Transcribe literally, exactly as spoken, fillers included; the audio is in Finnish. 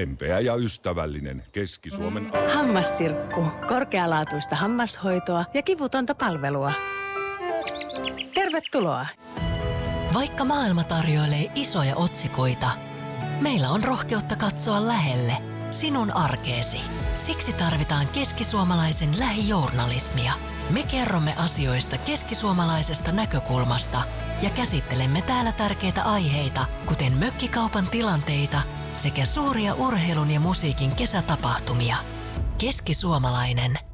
lempeä ja ystävällinen Keski-Suomen... Hammassirkku. Korkealaatuista hammashoitoa ja kivutonta palvelua. Tervetuloa! Vaikka maailma tarjoilee isoja otsikoita, meillä on rohkeutta katsoa lähelle sinun arkeesi. Siksi tarvitaan keskisuomalaisen lähijournalismia. Me kerromme asioista keskisuomalaisesta näkökulmasta ja käsittelemme täällä tärkeitä aiheita, kuten mökkikaupan tilanteita sekä suuria urheilun ja musiikin kesätapahtumia. Keskisuomalainen.